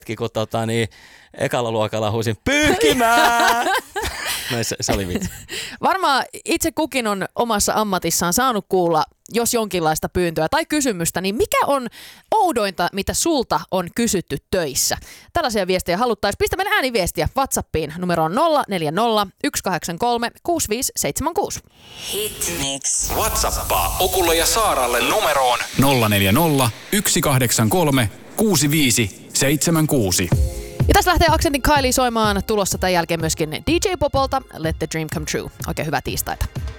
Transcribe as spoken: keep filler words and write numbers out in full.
kun tota, niin, ekalla luokalla huusin pyyhkimään. No, se, se oli vitsi. Varmaan itse kukin on omassa ammatissaan saanut kuulla, jos jonkinlaista pyyntöä tai kysymystä, niin mikä on oudointa, mitä sulta on kysytty töissä? Tällaisia viestejä haluttaisiin. Pistä meille ääniviestiä WhatsAppiin numeroon nolla neljä nolla, yksi kahdeksan kolme, kuusi viisi seitsemän kuusi. Hitmix. WhatsAppaa Okulle ja Saaralle numeroon nolla neljä nolla, yksi kahdeksan kolme, kuusi viisi seitsemän kuusi. Ja tässä lähtee Accentin Kylie soimaan, tulossa tämän jälkeen myöskin D J Popolta Let the Dream Come True. Oikein hyvää tiistaita.